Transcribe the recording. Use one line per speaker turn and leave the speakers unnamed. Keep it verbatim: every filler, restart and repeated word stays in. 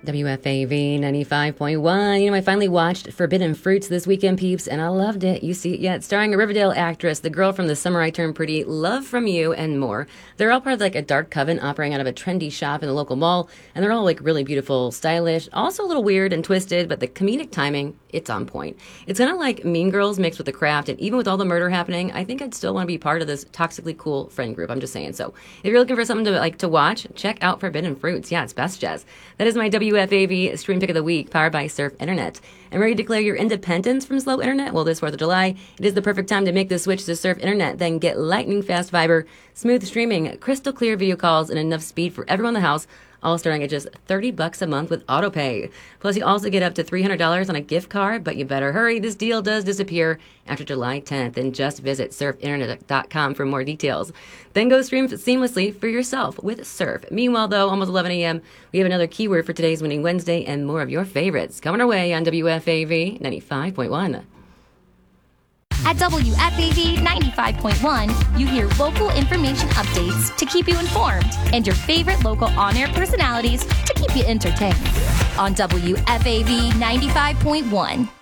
W F A V ninety-five point one. You know, I finally watched Forbidden Fruits this weekend, peeps, and I loved it. You see it yet? Starring a Riverdale actress, the girl from The Summer I Turned Pretty, Love From You, and more. They're all part of like a dark coven operating out of a trendy shop in the local mall, and they're all like really beautiful, stylish, also a little weird and twisted, but the comedic timing, it's on point. It's kind of like Mean Girls mixed with The Craft, and even with all the murder happening, I think I'd still want to be part of this toxically cool friend group. I'm just saying. So if you're looking for something to like to watch, check out Forbidden Fruits. Yeah, it's best jazz. That is my W F A V Stream Pick of the Week, powered by Surf Internet. And ready to declare your independence from slow internet? Well, this fourth of July, it is the perfect time to make the switch to Surf Internet. Then get lightning fast fiber, smooth streaming, crystal clear video calls, and enough speed for everyone in the house, all starting at just thirty bucks a month with AutoPay. Plus, you also get up to three hundred dollars on a gift card, but you better hurry. This deal does disappear after July tenth, and just visit surf internet dot com for more details. Then go stream seamlessly for yourself with Surf. Meanwhile, though, almost eleven a.m., we have another keyword for today's Winning Wednesday and more of your favorites coming our way on W F A V ninety-five point one.
At W F A V ninety-five point one, you hear local information updates to keep you informed and your favorite local on-air personalities to keep you entertained. On W F A V ninety-five point one.